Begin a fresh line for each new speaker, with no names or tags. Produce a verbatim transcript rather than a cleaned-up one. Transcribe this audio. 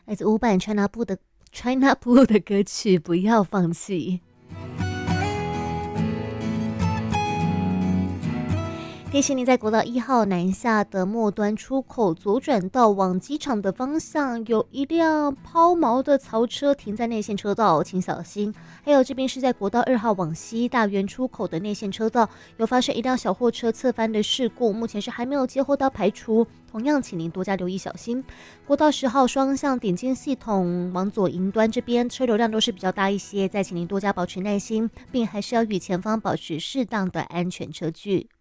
来自伍佰 China Blue 的 China Blue 的歌曲《不要放弃》。提醒你，在国道一号南下的末端出口左转道往机场的方向，有一辆抛锚的槽车停在内线车道，请小心。还有这边是在国道二号往西大园出口的内线车道，有发生一辆小货车侧翻的事故，目前是还没有接获到排除，同样请您多加留意小心。国道十号双向点睛系统往左营端这边车流量都是比较大一些，再请您多加保持耐心，并还是要与前方保持适当的安全车距。